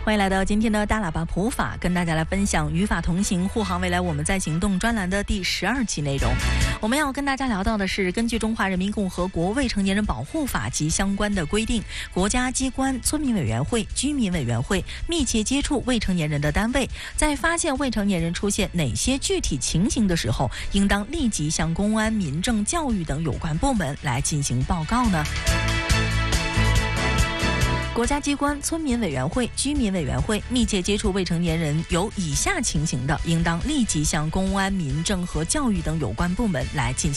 欢迎来到今天的大喇叭普法，跟大家来分享与法同行，护航未来我们在行动专栏的第12期内容。我们要跟大家聊到的是，根据中华人民共和国未成年人保护法及相关的规定，国家机关、村民委员会、居民委员会密切接触未成年人的单位，在发现未成年人出现哪些具体情形的时候，应当立即向公安、民政、教育等有关部门来进行报告呢？国家机关、村民委员会、居民委员会密切接触未成年人有以下情形的，应当立即向公安、民政和教育等有关部门来进行